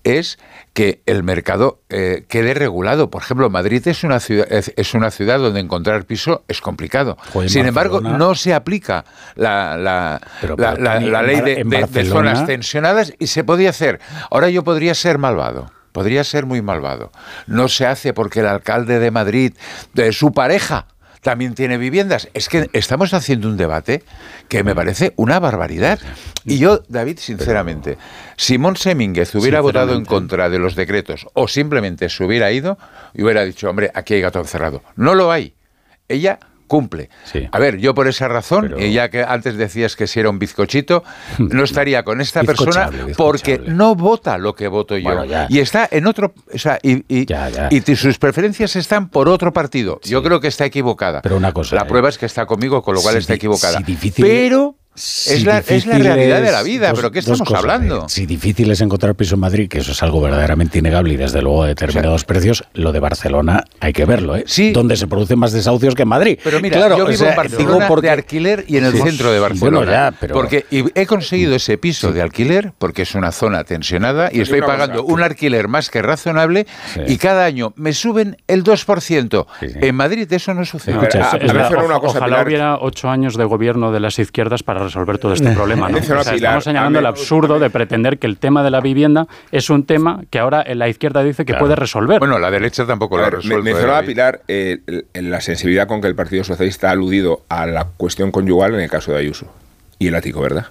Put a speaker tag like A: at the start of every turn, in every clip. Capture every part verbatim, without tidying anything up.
A: es que el mercado eh, quede regulado. Por ejemplo, Madrid es una ciudad es, es una ciudad donde encontrar piso es complicado. Joder, Sin embargo, no se aplica la, la, pero, la, pero, la, la ley de, de, de zonas tensionadas y se podía hacer. Ahora yo podría ser malvado. Podría ser muy malvado. No se hace porque el alcalde de Madrid, de su pareja, también tiene viviendas. Es que estamos haciendo un debate que me parece una barbaridad. Y yo, David, sinceramente, si Montse Mínguez hubiera votado en contra de los decretos o simplemente se hubiera ido y hubiera dicho, hombre, aquí hay gato encerrado. No lo hay. Ella cumple. Sí. A ver, yo por esa razón, pero... y ya que antes decías que si era un bizcochito, no estaría con esta persona porque no vota lo que voto yo. Bueno, y está en otro... O sea, y, y, ya, ya. y sus preferencias están por otro partido. Sí. Yo creo que está equivocada.
B: Pero una cosa...
A: La
B: eh,
A: prueba es que está conmigo, con lo cual
B: si
A: está equivocada.
B: Si difícil,
A: pero...
B: Si
A: es, la, es la realidad de la vida,
B: dos,
A: pero ¿qué estamos
B: cosas,
A: hablando?
B: Eh, si difícil es encontrar piso en Madrid, que eso es algo verdaderamente innegable y desde luego a determinados o sea, precios, lo de Barcelona hay que verlo, ¿eh? Sí. Donde se producen más desahucios que en Madrid.
A: Pero mira,
B: claro,
A: yo vivo o sea, en Barcelona digo porque, de alquiler y en el sí, centro de Barcelona. Bueno, ya, pero... Porque y he conseguido ese piso sí. de alquiler porque es una zona tensionada y estoy pagando un alquiler más que razonable sí. y cada año me suben el dos por ciento. Sí, sí. En Madrid eso no sucede.
C: No, Escucha, es, es la, o, una cosa ojalá Pilar. Hubiera ocho años de gobierno de las izquierdas para resolver todo este problema. ¿no? O sea, estamos señalando el absurdo de pretender que el tema de la vivienda es un tema que ahora la izquierda dice que claro. puede resolver.
A: Bueno, la derecha tampoco lo ha resuelto.
D: Me, mencionaba Pilar eh, la sensibilidad con que el Partido Socialista ha aludido a la cuestión conyugal en el caso de Ayuso y el ático, ¿verdad?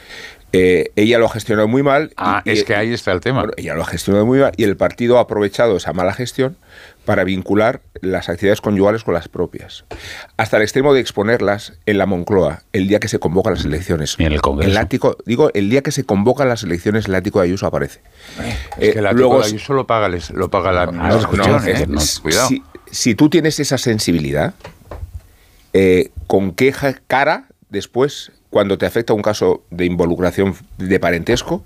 D: Eh, ella lo ha gestionado muy mal.
A: Ah,
D: y,
A: es
D: y,
A: que ahí está el tema.
D: Bueno, ella lo ha gestionado muy mal y el partido ha aprovechado esa mala gestión para vincular las actividades conyugales con las propias. Hasta el extremo de exponerlas en la Moncloa, el día que se convocan las elecciones.
B: Y en el Congreso.
D: El ático, digo, el día que se convocan las elecciones, el ático de Ayuso aparece.
A: Es eh, que el ático luego, de Ayuso lo paga, les, lo paga la...
D: No, no, no, ¿eh? no, cuidado. Si, si tú tienes esa sensibilidad, eh, ¿con qué cara después... cuando te afecta un caso de involucración de parentesco,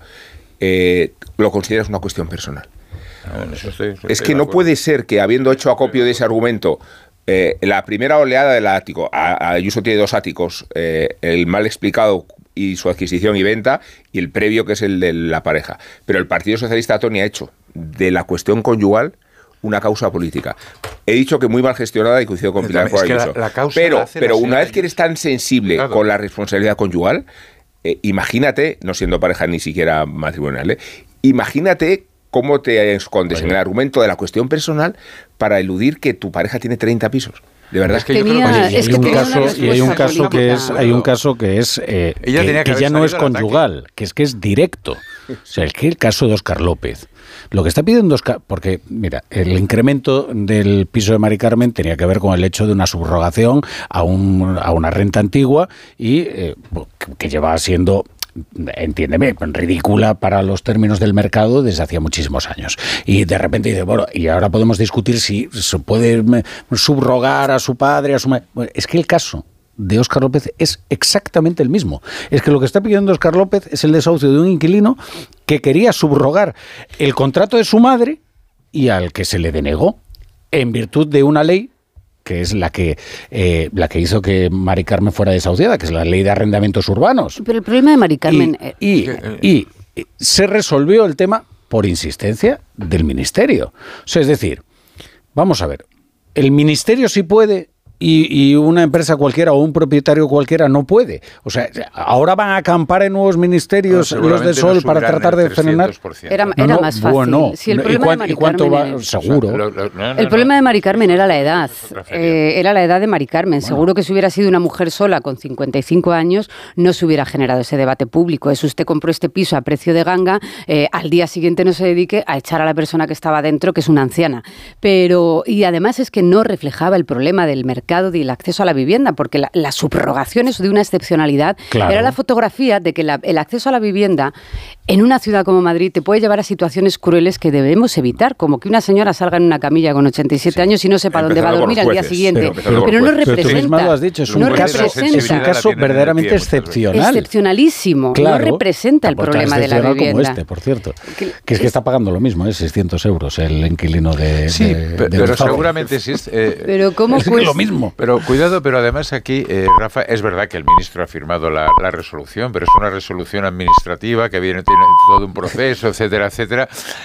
D: eh, lo consideras una cuestión personal?
A: Bueno, eso estoy, estoy
D: es que no puede ser que, habiendo hecho acopio de ese argumento, eh, la primera oleada del ático, Ayuso tiene dos áticos, eh, el mal explicado y su adquisición y venta, y el previo, que es el de la pareja. Pero el Partido Socialista, Tony, ha hecho de la cuestión conyugal una causa política. He dicho que muy mal gestionada y coincido con Pilar por Ayuso.
A: La, la causa
D: pero pero una vez que eres tan sensible claro. con la responsabilidad conyugal, eh, imagínate, no siendo pareja ni siquiera matrimonial, eh, imagínate cómo te escondes Oye. en el argumento de la cuestión personal para eludir que tu pareja tiene treinta pisos. De verdad es que
B: tenía,
D: yo creo que,
B: Oye, y, hay un caso, y hay un caso que es hay un caso que es eh,
A: Ella
B: que,
A: que,
B: que ya no es conyugal, que es que es directo. O sea, es que el caso de Óscar López. Lo que está pidiendo Óscar, porque mira, el incremento del piso de Mari Carmen tenía que ver con el hecho de una subrogación a un a una renta antigua y eh, que lleva siendo, entiéndeme, ridícula para los términos del mercado desde hacía muchísimos años. Y de repente dice, bueno, y ahora podemos discutir si se puede subrogar a su padre, a su madre. Bueno, es que el caso de Óscar López es exactamente el mismo. Es que lo que está pidiendo Óscar López es el desahucio de un inquilino que quería subrogar el contrato de su madre y al que se le denegó en virtud de una ley que es la que eh, la que hizo que Mari Carmen fuera desahuciada, que es la ley de arrendamientos urbanos.
E: Pero el problema de Mari Carmen...
B: Y, y, y se resolvió el tema por insistencia del Ministerio. O sea, es decir, vamos a ver, el Ministerio sí puede... Y, y una empresa cualquiera o un propietario cualquiera no puede. O sea, ahora van a acampar en nuevos ministerios no, los de Sol no para tratar de frenar.
E: Era, era no, no, más fácil.
B: Bueno,
E: si el
B: ¿y, cuán, ¿Y cuánto va?
E: Es,
B: seguro.
E: O sea, lo, lo, no, no, el problema de Mari Carmen era la edad. Eh, era la edad de Mari Carmen. Bueno. Seguro que si hubiera sido una mujer sola con cincuenta y cinco años, no se hubiera generado ese debate público. Es usted compró este piso a precio de ganga, eh, al día siguiente no se dedique a echar a la persona que estaba dentro, que es una anciana. Pero, y además es que no reflejaba el problema del mercado del acceso a la vivienda, porque la, la subrogación es de una excepcionalidad. Claro. Era la fotografía de que la, el acceso a la vivienda en una ciudad como Madrid te puede llevar a situaciones crueles que debemos evitar, como que una señora salga en una camilla con ochenta y siete sí. años y no sepa dónde va a dormir al día siguiente. Pero, pero, pero no representa. Pero tú misma
B: lo has dicho, es un,
E: no
B: caso, es un caso verdaderamente excepcional.
E: Excepcionalísimo. Claro, no representa el problema de la vivienda.
B: Como este, por cierto. Que, que es que está pagando lo mismo, ¿eh? seiscientos euros el inquilino de...
A: Sí,
B: de,
A: pero,
B: de
A: pero seguramente sí. Es, eh,
E: pero ¿cómo
B: es
E: pues?
B: lo mismo.
A: Pero cuidado, pero además aquí, eh, Rafa, es verdad que el ministro ha firmado la, la resolución, pero es una resolución administrativa que viene, tiene todo un proceso, etcétera, etcétera.